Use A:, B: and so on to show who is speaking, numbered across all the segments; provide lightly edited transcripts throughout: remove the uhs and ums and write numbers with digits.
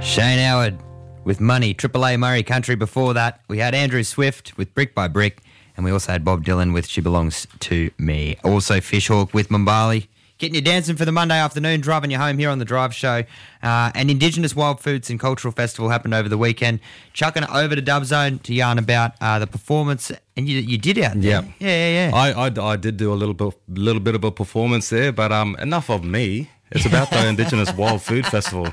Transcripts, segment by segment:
A: Shane Howard with Money, Triple A Murray Country. Before that, we had Andrew Swift with Brick by Brick, and we also had Bob Dylan with She Belongs to Me. Also Fishhawk with Mumbali. Getting you dancing for the Monday afternoon, driving you home here on The Drive Show. An Indigenous Wild Foods and Cultural Festival happened over the weekend. Chucking it over to Dub Zone to yarn about the performance, and you did out there. Yeah.
B: I did do a little bit of a performance there, but enough of me. It's about the Indigenous Wild Food Festival.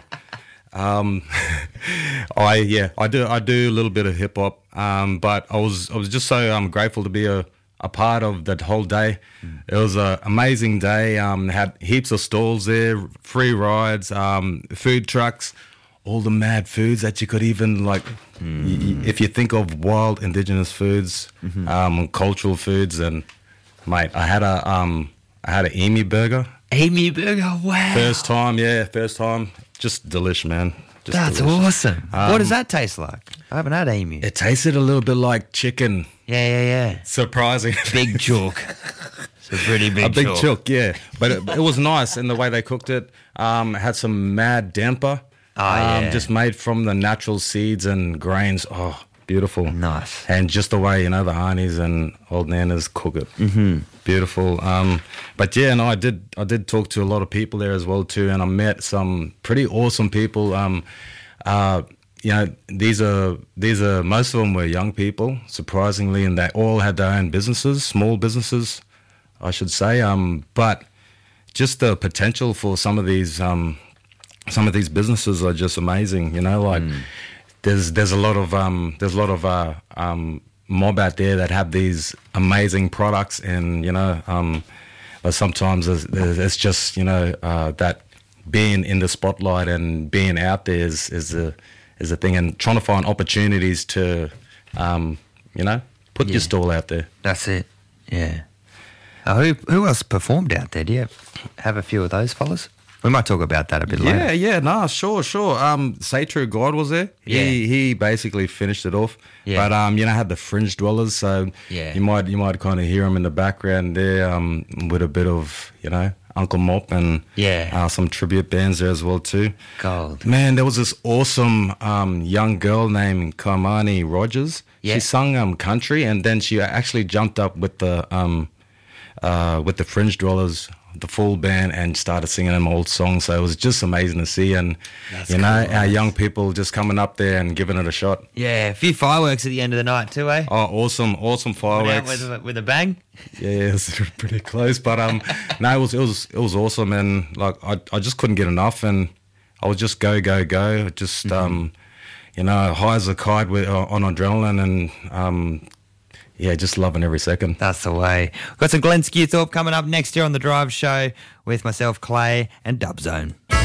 B: I do a little bit of hip hop, but I was just so grateful to be a part of that whole day. It was an amazing day. Had heaps of stalls there, free rides, food trucks, all the mad foods that you could even if you think of wild Indigenous foods, cultural foods, and mate, I had an emu burger.
A: Emu burger, wow!
B: First time, just delish, man.
A: That's awesome. What does that taste like? I haven't had emu.
B: It tasted a little bit like chicken.
A: Yeah.
B: Surprising.
A: Big chook. It's a pretty big chook.
B: A big chook, yeah. But it was nice in the way they cooked it. Had some mad damper. Just made from the natural seeds and grains. Oh, beautiful.
A: Nice.
B: And just the way, the aunties and old nanas cook it. Mm-hmm. Beautiful. But yeah, I did talk to a lot of people there as well too, and I met some pretty awesome people. These are most of them were young people, surprisingly, and they all had their own businesses, small businesses, I should say. But just the potential for some of these businesses are just amazing. There's a lot of mob out there that have these amazing products, and but sometimes it's just that being in the spotlight and being out there is a thing, and trying to find opportunities to put your stall out there.
A: That's it. Yeah. Who else performed out there? Do you have a few of those fellas? We might talk about that a bit later.
B: Yeah, sure. Say True God was there.
A: Yeah.
B: He basically finished it off.
A: Yeah.
B: But had the Fringe Dwellers, so
A: yeah.
B: you might kind of hear them in the background there, with a bit of Uncle Mop and some tribute bands there as well too.
A: Gold.
B: Man, there was this awesome young girl named Carmani Rogers.
A: Yeah.
B: She sung country, and then she actually jumped up with the Fringe Dwellers, the full band, and started singing them old songs. So it was just amazing to see, and
A: That's
B: our young people just coming up there and giving it a shot.
A: Yeah, a few fireworks at the end of the night too, eh?
B: Oh, awesome fireworks!
A: Went out with a bang.
B: Yeah, it was pretty close, but no, it was awesome, and I just couldn't get enough, and I was just go, just high as a kite on adrenaline, and just loving every second.
A: That's the way. Got some Glenn Skewthorpe coming up next year on The Drive Show with myself, Clay, and Dub Zone.